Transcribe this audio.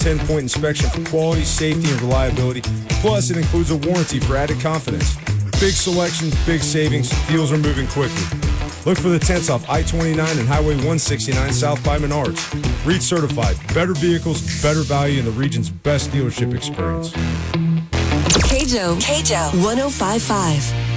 10-point inspection for quality, safety, and reliability. Plus, it includes a warranty for added confidence. Big selection, big savings, deals are moving quickly. Look for the tents off I-29 and Highway 169 south by Menards. Reed certified. Better vehicles, better value, and the region's best dealership experience. KJO 105.5.